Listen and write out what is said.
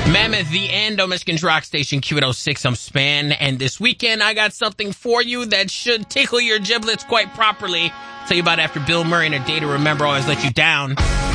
Mammoth, the end on Michigan's rock station Q806. I'm Span, and this weekend I got something for you that should tickle your giblets quite properly. Tell you about after Bill Murray and A Day to Remember Always Let You Down.